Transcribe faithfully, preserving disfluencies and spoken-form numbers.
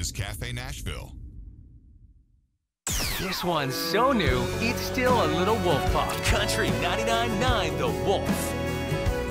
is Cafe Nashville. This one's so new, it's still a little wolf pup. Country ninety-nine point nine The Wolf.